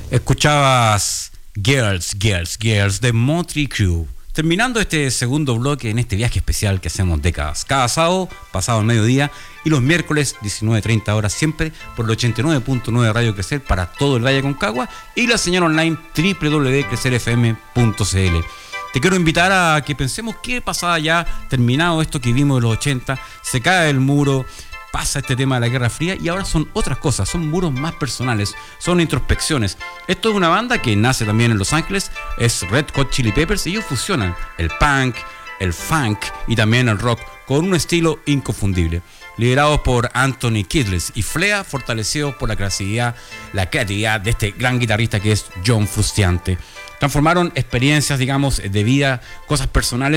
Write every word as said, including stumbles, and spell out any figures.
Escuchabas Girls, Girls, Girls de Motley Crue. Terminando este segundo bloque en este viaje especial que hacemos décadas. Cada sábado, pasado el mediodía, y los miércoles, diecinueve treinta horas, siempre por el ochenta y nueve punto nueve Radio Crecer para todo el Valle Aconcagua y la señal online doble u doble u doble u punto crecer f m punto c l. Te quiero invitar a que pensemos qué pasaba ya, terminado esto que vimos de los ochenta, se cae el muro, pasa este tema de la Guerra Fría y ahora son otras cosas, son muros más personales, son introspecciones. Esto es una banda que nace también en Los Ángeles, es Red Hot Chili Peppers, y ellos fusionan el punk, el funk y también el rock con un estilo inconfundible. Liderados por Anthony Kiedis y Flea, fortalecidos por la creatividad, la creatividad de este gran guitarrista que es John Frusciante. Transformaron experiencias, digamos, de vida, cosas personales